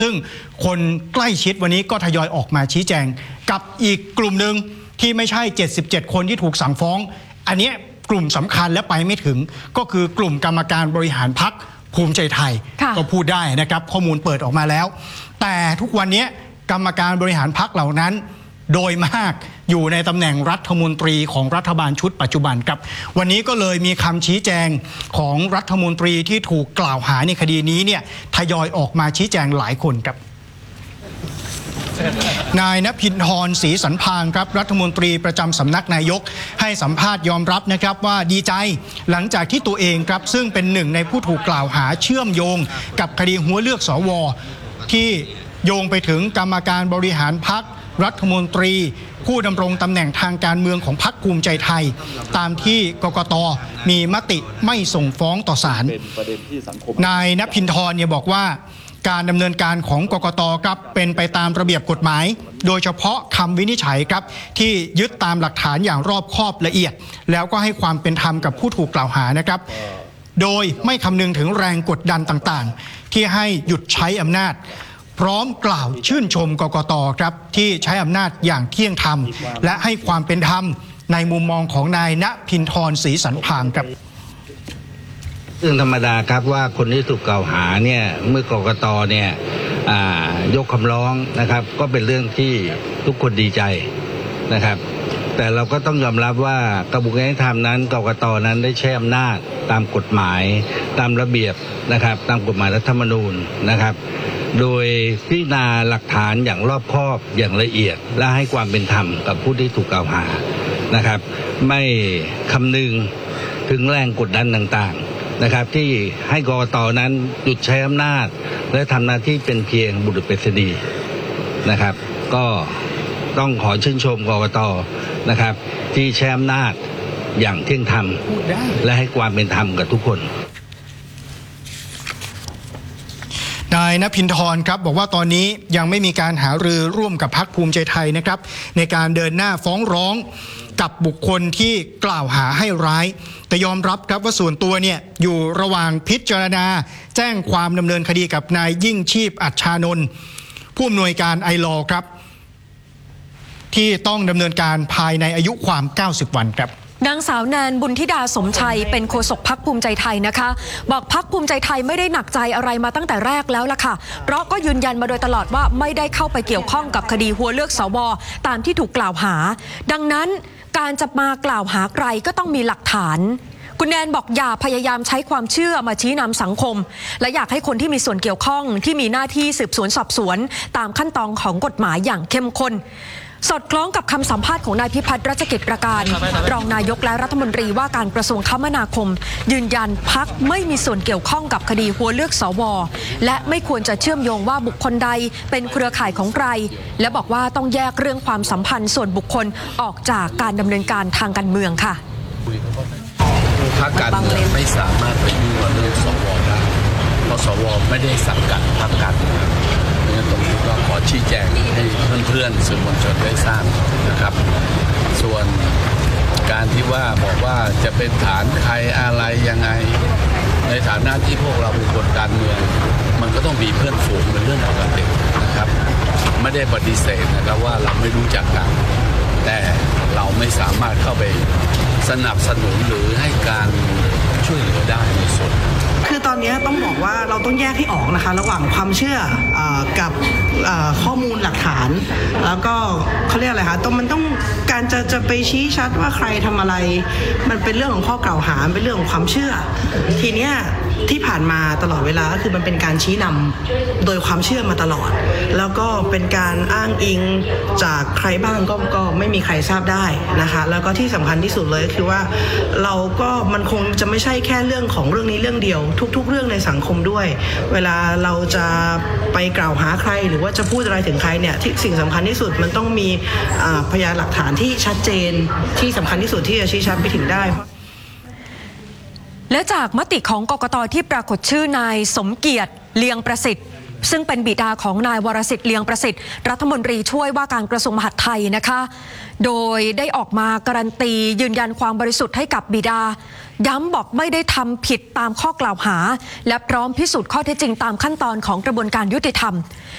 ซึ่งคนใกล้ชิดวันนี้ก็ทยอยออกมาชี้แจงกับอีกกลุ่มหนึ่งที่ไม่ใช่77คนที่ถูกสั่งฟ้องอันนี้กลุ่มสำคัญและไปไม่ถึงก็คือกลุ่มกรรมการบริหารพรรคภูมิใจไทยก็พูดได้นะครับข้อมูลเปิดออกมาแล้วแต่ทุกวันนี้กรรมการบริหารพรรคเหล่านั้นโดยมากอยู่ในตำแหน่งรัฐมนตรีของรัฐบาลชุดปัจจุบันครับวันนี้ก็เลยมีคำชี้แจงของรัฐมนตรีที่ถูกกล่าวหาในคดีนี้เนี่ยทยอยออกมาชี้แจงหลายคนครับนายณภินทร ศรีสันพางครับรัฐมนตรีประจำสำนักนายกให้สัมภาษณ์ยอมรับนะครับว่าดีใจหลังจากที่ตัวเองครับซึ่งเป็นหนึ่งในผู้ถูกกล่าวหาเชื่อมโยงกับคดีหัวเลือกสวที่โยงไปถึงกรรมการบริหารพรรครัฐมนตรีผู้ดำรงตำแหน่งทางการเมืองของพรรคภูมิใจไทยตามที่กกต.มีมติไม่ส่งฟ้องต่อศาลนายณภินทรบอกว่าการดำเนินการของกกต.ครับเป็นไปตามระเบียบกฎหมายโดยเฉพาะคำวินิจฉัยครับที่ยึดตามหลักฐานอย่างรอบคอบละเอียดแล้วก็ให้ความเป็นธรรมกับผู้ถูกกล่าวหานะครับโดยไม่คำนึงถึงแรงกดดันต่างๆที่ให้หยุดใช้อำนาจพร้อมกล่าวชื่นชมกกต.ครับที่ใช้อำนาจอย่างเที่ยงธรรมและให้ความเป็นธรรมในมุมมองของนายณภินทร ศรีสันพางครับเรื่องธรรมดาครับว่าคนที่ถูกกล่าวหาเนี่ยเมื่อกกต.เนี่ยยกคำร้องนะครับก็เป็นเรื่องที่ทุกคนดีใจนะครับแต่เราก็ต้องยอมรับว่ากระบวนการยุติธรรมนั้นกกต.นั้นได้ใช้อำนาจตามกฎหมายตามระเบียบนะครับตามกฎหมายรัฐธรรมนูญนะครับโดยพิจารณาหลักฐานอย่างรอบคอบอย่างละเอียดและให้ความเป็นธรรมกับผู้ที่ถูกกล่าวหานะครับไม่คำนึงถึงแรงกดดันต่างๆนะครับที่ให้กกต.นั้นหยุดใช้อำนาจและทำหน้าที่เป็นเพียงบุรุษไปรษณีย์นะครับก็ต้องขอชื่นชมกกต.นะครับที่ใช้อำนาจอย่างเที่ยงธรรมและให้ความเป็นธรรมกับทุกคนนายณภินทรครับบอกว่าตอนนี้ยังไม่มีการหารือร่วมกับพรรคภูมิใจไทยนะครับในการเดินหน้าฟ้องร้องกับบุคคลที่กล่าวหาให้ร้ายแต่ยอมรับครับว่าส่วนตัวเนี่ยอยู่ระหว่างพิจารณาแจ้งความดำเนินคดีกับนายยิ่งชีพอัชชานนท์ผู้อำนวยการไอลอครับที่ต้องดำเนินการภายในอายุความ90วันครับนางสาวแนนบุญธิดาสมชัยเป็นโฆษกพรรคภูมิใจไทยนะคะบอกพรรคภูมิใจไทยไม่ได้หนักใจอะไรมาตั้งแต่แรกแล้วล่ะค่ะเพราะก็ยืนยันมาโดยตลอดว่าไม่ได้เข้าไปเกี่ยวข้องกับคดีหัวเลือกสวตามที่ถูกกล่าวหาดังนั้นการจะมากล่าวหาใครก็ต้องมีหลักฐานคุณแนนบอกอย่าพยายามใช้ความเชื่อมาชี้นำสังคมและอยากให้คนที่มีส่วนเกี่ยวข้องที่มีหน้าที่สืบสวนสอบสวนตามขั้นตอนของกฎหมายอย่างเข้มข้นสอดคล้องกับคำสัมภาษณ์ของนายพิพัฒน์รัชกิจประการรองนายกและรัฐมนตรีว่าการกระทรวงคมนาคมยืนยันพรรคไม่มีส่วนเกี่ยวข้องกับคดีหัวเลือกสวและไม่ควรจะเชื่อมโยงว่าบุคคลใดเป็นเครือข่ายของใครและบอกว่าต้องแยกเรื่องความสัมพันธ์ส่วนบุคคลออกจากการดำเนินการทางการเมืองค่ะพรรคการเมืองไม่สามารถไปยุ่งกับเรื่องสวได้เพราะสวไม่ได้สังกัดพรรคการเมืองตรงนี้ก็ขอชี้แจงให้เพื่อนๆสื่อมวลชนได้ทราบนะครับส่วนการที่ว่าบอกว่าจะเป็นฐานใครอะไรยังไงในฐานะที่พวกเราเป็นคนการเมืองมันก็ต้องมีเพื่อนฝูงเป็นเรื่องปกตินะครับไม่ได้ปฏิเสธนะครับว่าเราไม่รู้จักกันแต่เราไม่สามารถเข้าไปสนับสนุนหรือให้การช่วยเหลือได้ในส่วนคือตอนนี้ต้องบอกว่าเราต้องแยกให้ออกนะคะระหว่างความเชื่อกับข้อมูลหลักฐานแล้วก็เขาเรียกอะไรคะมันต้องการจะไปชี้ชัดว่าใครทำอะไรมันเป็นเรื่องของข้อกล่าวหาเป็นเรื่องของความเชื่อทีเนี้ยที่ผ่านมาตลอดเวลาก็คือมันเป็นการชี้นำโดยความเชื่อมาตลอดแล้วก็เป็นการอ้างอิงจากใครบ้างก็ไม่มีใครทราบได้นะคะแล้วก็ที่สำคัญที่สุดเลยคือว่าเราก็มันคงจะไม่ใช่แค่เรื่องของเรื่องนี้เรื่องเดียวทุกๆเรื่องในสังคมด้วยเวลาเราจะไปกล่าวหาใครหรือว่าจะพูดอะไรถึงใครเนี่ยที่สิ่งสำคัญที่สุดมันต้องมีพยานหลักฐานที่ชัดเจนที่สำคัญที่สุดที่จะชี้ชัดไปถึงได้และจากมติของกกต.ที่ปรากฏชื่อนายสมเกียรติเลียงประสิทธิ์ซึ่งเป็นบิดาของนายวรสิทธิ์เลียงประสิทธิ์รัฐมนตรีช่วยว่าการกระทรวงมหาดไทยนะคะโดยได้ออกมาการันตียืนยันความบริสุทธิ์ให้กับบิดาย้ำบอกไม่ได้ทำผิดตามข้อกล่าวหาและพร้อมพิสูจน์ข้อเท็จจริงตามขั้นตอนของกระบวนการยุติธรรม